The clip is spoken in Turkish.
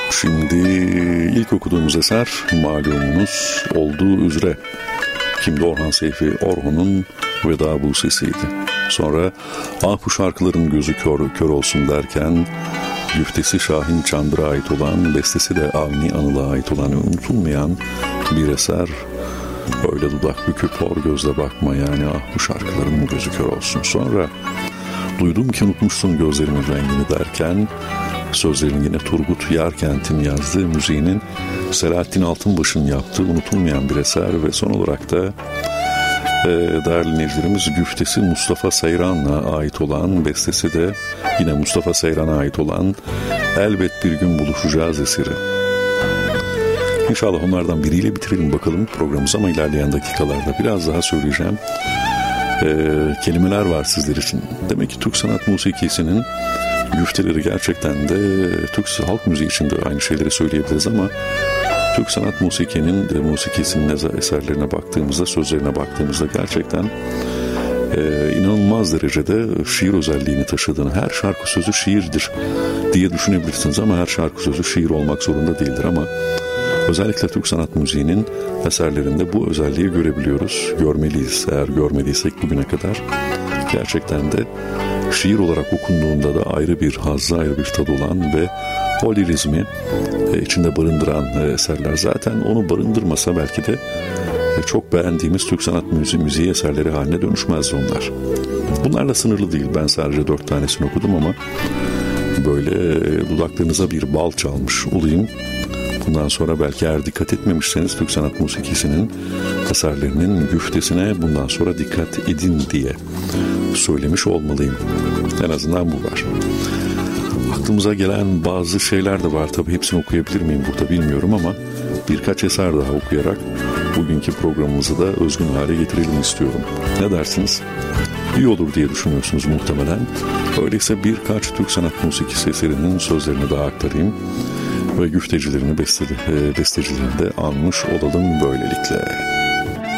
Şimdi ilk okuduğumuz eser malumunuz olduğu üzere kimdi? Orhan Seyfi Orhun'un Veda Busesi'ydi. Sonra bu şarkıların gözü kör olsun derken güftesi Şahin Çandır'a ait olan, bestesi de Avni Anıl'a ait olan unutulmayan bir eser. Öyle dudak büküp hor gözle bakma, yani bu şarkıların gözü kör olsun. Sonra duydum ki unutmuşsun gözlerimin rengini derken, sözlerini yine Turgut Yarkent'in yazdığı, müziğinin Selahattin Altınbaş'ın yaptığı unutulmayan bir eser ve son olarak da değerli dinleyicilerimiz güftesi Mustafa Seyran'a ait olan, bestesi de yine Mustafa Seyran'a ait olan Elbet Bir Gün Buluşacağız eseri. İnşallah onlardan biriyle bitirelim bakalım programımız, ama ilerleyen dakikalarda biraz daha söyleyeceğim kelimeler var sizler için. Demek ki Türk sanat musikisinin güfteleri gerçekten de Türk halk müziği için de aynı şeyleri söyleyebiliriz, ama Türk sanat musikisinin eserlerine baktığımızda, sözlerine baktığımızda gerçekten inanılmaz derecede şiir özelliğini taşıdığını, her şarkı sözü şiirdir diye düşünebilirsiniz, ama her şarkı sözü şiir olmak zorunda değildir. Ama özellikle Türk sanat müziğinin eserlerinde bu özelliği görebiliyoruz, görmeliyiz. Eğer görmediysek bugüne kadar, gerçekten de şiir olarak okunduğunda da ayrı bir hazzı, ayrı bir tadı olan ve o lirizmi içinde barındıran eserler. Zaten onu barındırmasa belki de çok beğendiğimiz Türk sanat müziği eserleri haline dönüşmezdi onlar. Bunlarla sınırlı değil. Ben sadece 4 tanesini okudum, ama böyle dudaklarınıza bir bal çalmış olayım. Bundan sonra belki eğer dikkat etmemişseniz Türk sanat musikisinin eserlerinin güftesine bundan sonra dikkat edin diye söylemiş olmalıyım. En azından bu var. Aklımıza gelen bazı şeyler de var. Tabii hepsini okuyabilir miyim burada bilmiyorum, ama birkaç eser daha okuyarak bugünkü programımızı da özgün hale getirelim istiyorum. Ne dersiniz? İyi olur diye düşünüyorsunuz muhtemelen. Öyleyse birkaç Türk sanat musikisi eserinin sözlerini daha aktarayım ve güftecilerini, bestecilerini de anmış olalım böylelikle.